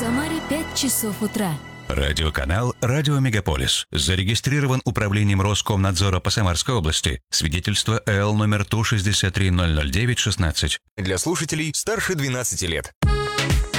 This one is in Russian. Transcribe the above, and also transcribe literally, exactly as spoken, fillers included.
Самаре пять часов утра. Радиоканал «Радио Мегаполис». Зарегистрирован Управлением Роскомнадзора по Самарской области. Свидетельство эл номер Ту шестьдесят три ноль ноль девять шестнадцать. Для слушателей старше двенадцати лет.